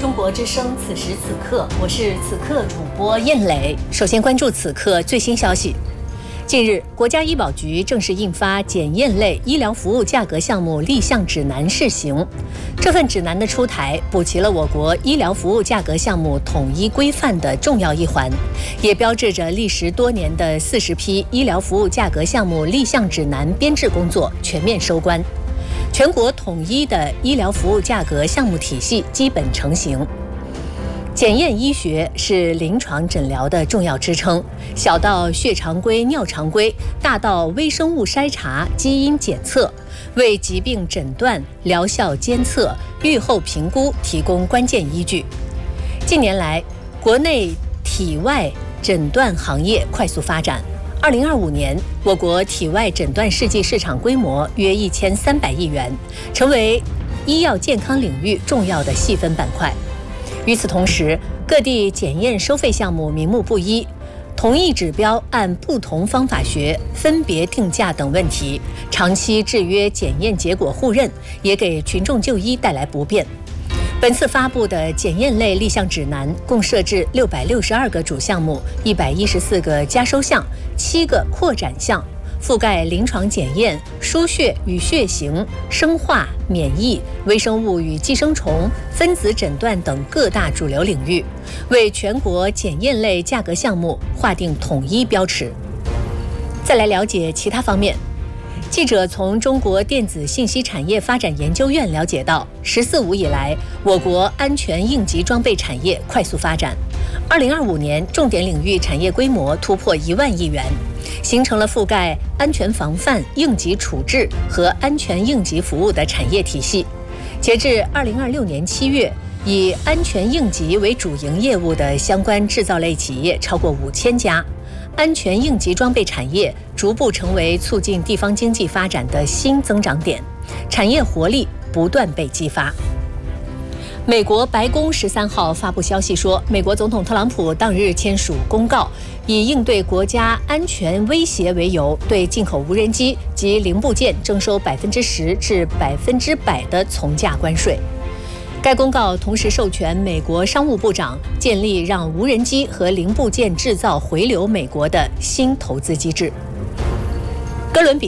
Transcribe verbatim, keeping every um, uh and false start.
中国之声，此时此刻，我是此刻主播燕磊。首先关注此刻最新消息。近日，国家医保局正式印发检验类医疗服务价格项目立项指南试行。这份指南的出台，补齐了我国医疗服务价格项目统一规范的重要一环，也标志着历时多年的四十批医疗服务价格项目立项指南编制工作全面收官。全国统一的医疗服务价格项目体系基本成型。检验医学是临床诊疗的重要支撑，小到血常规、尿常规，大到微生物筛查、基因检测，为疾病诊断、疗效监测、预后评估提供关键依据。近年来，国内体外诊断行业快速发展。二零二五年，我国体外诊断试剂市场规模约一千三百亿元，成为医药健康领域重要的细分板块。与此同时，各地检验收费项目名目不一，同一指标按不同方法学分别定价等问题，长期制约检验结果互认，也给群众就医带来不便。本次发布的检验类立项指南共设置六百六十二个主项目、一百一十四个加收项、七个扩展项，覆盖临床检验、输血与血型、生化、免疫、微生物与寄生虫、分子诊断等各大主流领域，为全国检验类价格项目划定统一标尺。再来了解其他方面。记者从中国电子信息产业发展研究院了解到，十四五以来，我国安全应急装备产业快速发展。二零二五年，重点领域产业规模突破一万亿元，形成了覆盖安全防范、应急处置和安全应急服务的产业体系。截至二零二六年七月，以安全应急为主营业务的相关制造类企业超过五千家。安全应急装备产业逐步成为促进地方经济发展的新增长点，产业活力不断被激发。美国白宫十三号发布消息说，美国总统特朗普当日签署公告，以应对国家安全威胁为由，对进口无人机及零部件征收百分之十至百分之百的从价关税。该公告同时授权美国商务部长建立让无人机和零部件制造回流美国的新投资机制。哥伦比